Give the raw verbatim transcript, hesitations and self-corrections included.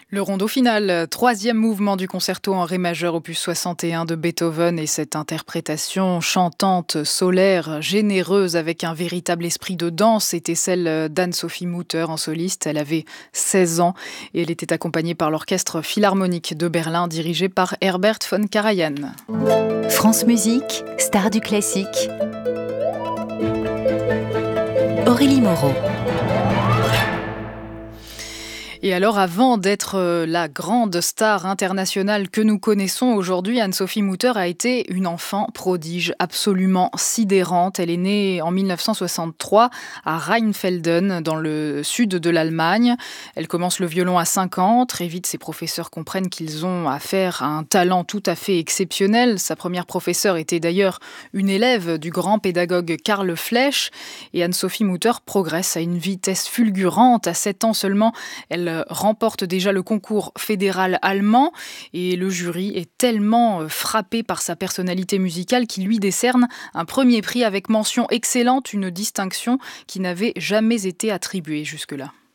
Le rondo final, troisième mouvement du concerto en ré majeur opus soixante et un de Beethoven, et cette interprétation chantante, solaire, généreuse avec un véritable esprit de danse était celle d'Anne-Sophie Mutter en soliste. Elle avait seize ans et elle était accompagnée par l'orchestre philharmonique de Berlin dirigé par Herbert von Karajan. France Musique, star du classique. Aurélie Moreau. Et alors, avant d'être la grande star internationale que nous connaissons aujourd'hui, Anne-Sophie Mutter a été une enfant prodige absolument sidérante. Elle est née en mille neuf cent soixante-trois à Rheinfelden, dans le sud de l'Allemagne. Elle commence le violon à cinq ans. Très vite, ses professeurs comprennent qu'ils ont affaire à un talent tout à fait exceptionnel. Sa première professeure était d'ailleurs une élève du grand pédagogue Karl Flesch. Et Anne-Sophie Mutter progresse à une vitesse fulgurante. À sept ans seulement, elle remporte déjà le concours fédéral allemand et le jury est tellement frappé par sa personnalité musicale qu'il lui décerne un premier prix avec mention excellente, une distinction qui n'avait jamais été attribuée jusque-là.